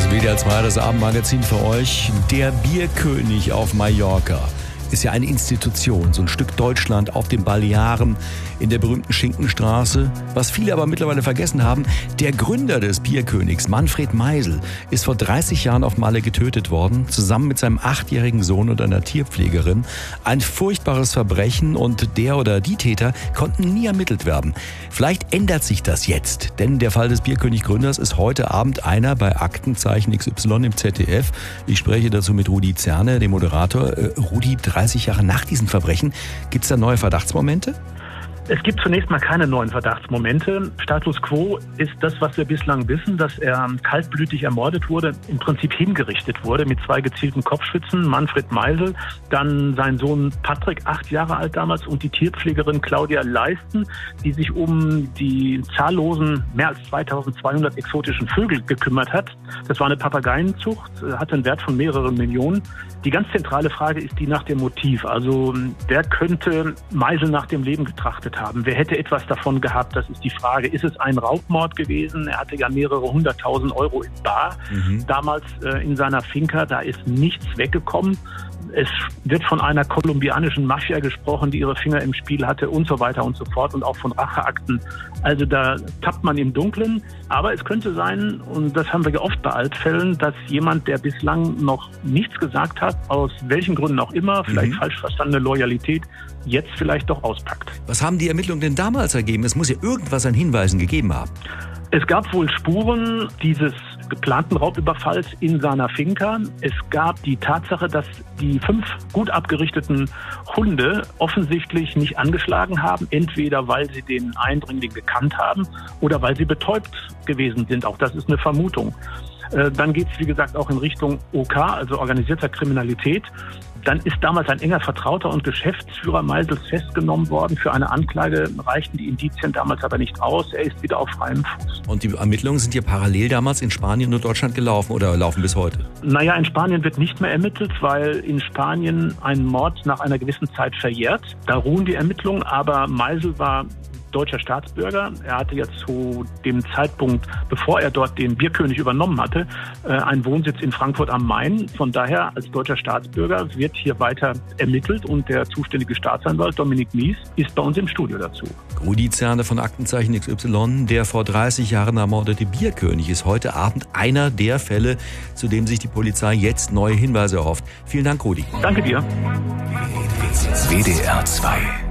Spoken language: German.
WDR 2, das Abendmagazin für euch. Der Bierkönig auf Mallorca ist ja eine Institution, so ein Stück Deutschland auf den Balearen in der berühmten Schinkenstraße. Was viele aber mittlerweile vergessen haben, der Gründer des Bierkönigs, Manfred Meisel, ist vor 30 Jahren auf Malle getötet worden, zusammen mit seinem 8-jährigen Sohn und einer Tierpflegerin. Ein furchtbares Verbrechen und der oder die Täter konnten nie ermittelt werden. Vielleicht ändert sich das jetzt, denn der Fall des Bierkönig-Gründers ist heute Abend einer bei Aktenzeichen XY im ZDF. Ich spreche dazu mit Rudi Zerne, dem Moderator. Rudi, 30 Jahre nach diesen Verbrechen, gibt es da neue Verdachtsmomente? Es gibt zunächst mal keine neuen Verdachtsmomente. Status quo ist das, was wir bislang wissen, dass er kaltblütig ermordet wurde, im Prinzip hingerichtet wurde mit 2 gezielten Kopfschützen, Manfred Meisel, dann sein Sohn Patrick, 8 Jahre alt damals, und die Tierpflegerin Claudia Leisten, die sich um die zahllosen, mehr als 2200 exotischen Vögel gekümmert hat. Das war eine Papageienzucht, hatte einen Wert von mehreren Millionen. Die ganz zentrale Frage ist die nach dem Motiv. Also wer könnte Meisel nach dem Leben getrachtet haben? Wer hätte etwas davon gehabt? Das ist die Frage. Ist es ein Raubmord gewesen? Er hatte ja mehrere 100.000 Euro in bar. Damals in seiner Finca, da ist nichts weggekommen. Es wird von einer kolumbianischen Mafia gesprochen, die ihre Finger im Spiel hatte und so weiter und so fort, und auch von Racheakten. Also da tappt man im Dunkeln. Aber es könnte sein, und das haben wir ja oft bei Altfällen, dass jemand, der bislang noch nichts gesagt hat, aus welchen Gründen auch immer, vielleicht falsch verstandene Loyalität, jetzt vielleicht doch auspackt. Was haben die Ermittlungen denn damals ergeben? Es muss ja irgendwas an Hinweisen gegeben haben. Es gab wohl Spuren dieses geplanten Raubüberfalls in seiner Finca. Es gab die Tatsache, dass die 5 gut abgerichteten Hunde offensichtlich nicht angeschlagen haben, entweder weil sie den Eindringling gekannt haben oder weil sie betäubt gewesen sind. Auch das ist eine Vermutung. Dann geht es, wie gesagt, auch in Richtung OK, also organisierter Kriminalität. Dann ist damals ein enger Vertrauter und Geschäftsführer Meisels festgenommen worden. Für eine Anklage reichten die Indizien damals aber nicht aus. Er ist wieder auf freiem Fuß. Und die Ermittlungen sind ja parallel damals in Spanien und Deutschland gelaufen oder laufen bis heute? Naja, in Spanien wird nicht mehr ermittelt, weil in Spanien ein Mord nach einer gewissen Zeit verjährt. Da ruhen die Ermittlungen, aber Meisel war deutscher Staatsbürger. Er hatte ja zu dem Zeitpunkt, bevor er dort den Bierkönig übernommen hatte, einen Wohnsitz in Frankfurt am Main. Von daher, als deutscher Staatsbürger wird hier weiter ermittelt, und der zuständige Staatsanwalt Dominik Mies ist bei uns im Studio dazu. Rudi Zerne von Aktenzeichen XY, der vor 30 Jahren ermordete Bierkönig, ist heute Abend einer der Fälle, zu dem sich die Polizei jetzt neue Hinweise erhofft. Vielen Dank, Rudi. Danke dir. WDR 2